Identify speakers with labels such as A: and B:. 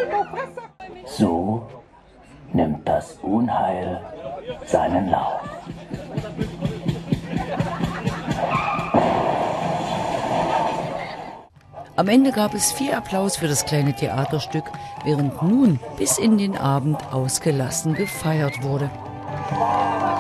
A: So nimmt das Unheil seinen Lauf.
B: Am Ende gab es viel Applaus für das kleine Theaterstück, während nun bis in den Abend ausgelassen gefeiert wurde.